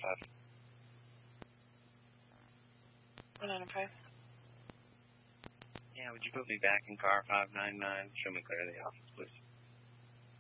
195. Yeah, would you put me back in car 599? Show me clear of the office, please.